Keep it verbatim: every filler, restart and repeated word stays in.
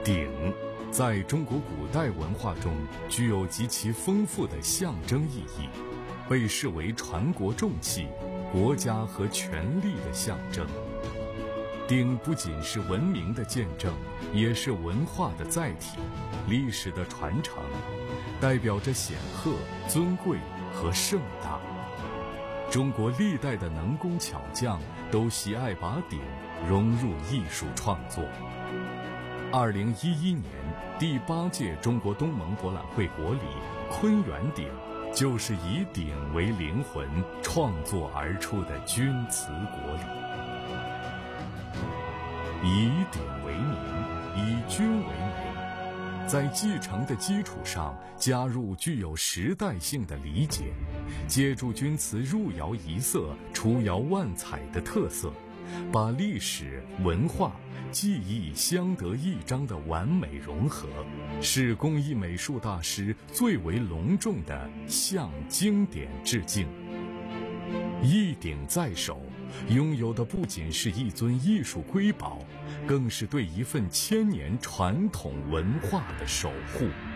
鼎在中国古代文化中具有极其丰富的象征意义，被视为传国重器、国家和权力的象征。鼎不仅是文明的见证，也是文化的载体、历史的传承，代表着显赫、尊贵和盛大。中国历代的能工巧匠都喜爱把鼎融入艺术创作。二零一一年第八届中国东盟博览会国礼昆源鼎，就是以鼎为灵魂创作而出的钧瓷国礼。以鼎为名，以钧为名，在继承的基础上加入具有时代性的理解，借助钧瓷入窑一色、出窑万彩的特色，把历史、文化、技艺相得益彰的完美融合，是工艺美术大师最为隆重的向经典致敬。一鼎在手，拥有的不仅是一尊艺术瑰宝，更是对一份千年传统文化的守护。